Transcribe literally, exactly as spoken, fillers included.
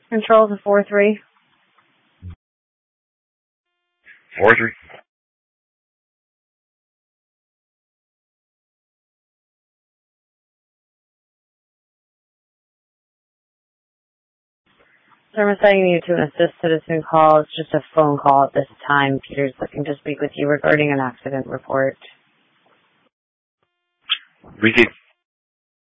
Control to four three. four three. So I'm assigning you to an assist citizen call. It's just a phone call at this time. Peter's looking to speak with you regarding an accident report. Receive.